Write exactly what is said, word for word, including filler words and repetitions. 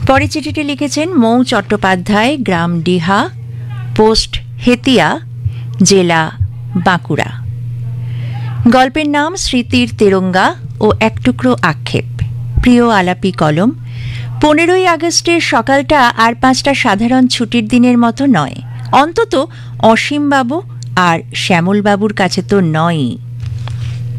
পরে চিঠিটি লিখেছেন মৌ চট্টোপাধ্যায়, গ্রাম ডিহা, পোস্ট হেতিয়া, জেলা বাঁকুড়া। গল্পের নাম স্মৃতির তেরঙ্গা ও এক টুকরো আক্ষেপ। প্রিয় আলাপি কলম, পনেরোই আগস্টের সকালটা আর পাঁচটা সাধারণ ছুটির দিনের মতো নয়, অন্তত অসীমবাবু আর শ্যামলবাবুর কাছে তো নয়ই।